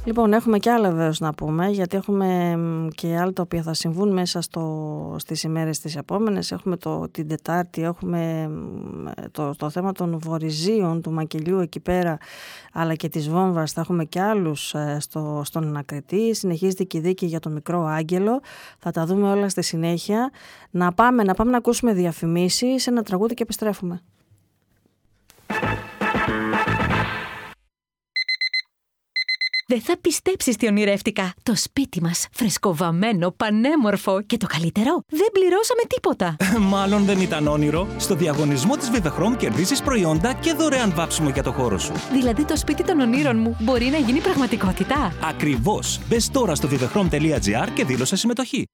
Λοιπόν, έχουμε και άλλα βέβαιως να πούμε, γιατί έχουμε και άλλα τα οποία θα συμβούν μέσα στις ημέρες τις επόμενες. Έχουμε την Τετάρτη, έχουμε το θέμα των βορειζίων, του μακελιού εκεί πέρα, αλλά και της βόμβας. Θα έχουμε και άλλους στον Ανακριτή. Συνεχίζεται και η δίκη για το μικρό Άγγελο. Θα τα δούμε όλα στη συνέχεια. Να πάμε να ακούσουμε διαφημίσεις, ένα τραγούδι και επιστρέφουμε. Δεν θα πιστέψεις τι ονειρεύτηκα. Το σπίτι μας, φρεσκοβαμμένο, πανέμορφο και το καλύτερο, δεν πληρώσαμε τίποτα. Μάλλον δεν ήταν όνειρο. Στο διαγωνισμό της Vivechrom κερδίζεις προϊόντα και δωρεάν βάψιμο για το χώρο σου. Δηλαδή το σπίτι των ονείρων μου μπορεί να γίνει πραγματικότητα. Ακριβώς. Μπες τώρα στο vivechrom.gr και δήλωσε συμμετοχή.